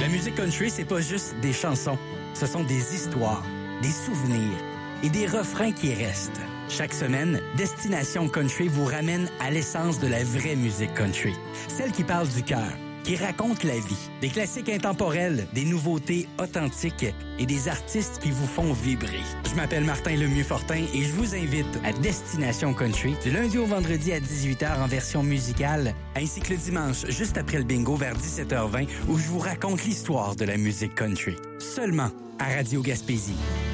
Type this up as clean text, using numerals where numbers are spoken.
La musique country, c'est pas juste des chansons. Ce sont des histoires, des souvenirs et des refrains qui restent. Chaque semaine, Destination Country vous ramène à l'essence de la vraie musique country. Celle qui parle du cœur, qui raconte la vie. Des classiques intemporels, des nouveautés authentiques et des artistes qui vous font vibrer. Je m'appelle Martin Lemieux-Fortin et je vous invite à Destination Country du lundi au vendredi à 18h en version musicale, ainsi que le dimanche juste après le bingo vers 17h20 où je vous raconte l'histoire de la musique country. Seulement à Radio Gaspésie.